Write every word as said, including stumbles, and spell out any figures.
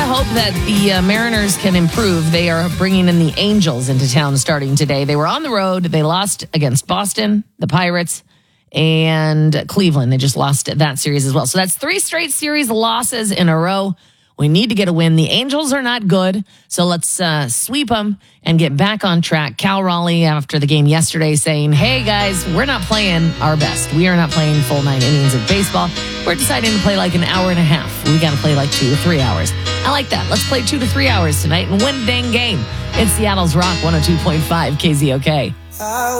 hope that the uh, Mariners can improve. They are bringing in the Angels into town starting today. They were on the road. They lost against Boston, the Pirates, and Cleveland. They just lost that series as well. So that's three straight series losses in a row. We need to get a win. The Angels are not good, so let's uh, sweep them and get back on track. Cal Raleigh, after the game yesterday, saying, hey, guys, we're not playing our best. We are not playing full nine innings of baseball. We're deciding to play like an hour and a half. We got to play like two or three hours. I like that. Let's play two to three hours tonight and win a dang game. It's Seattle's Rock one oh two point five K Z O K.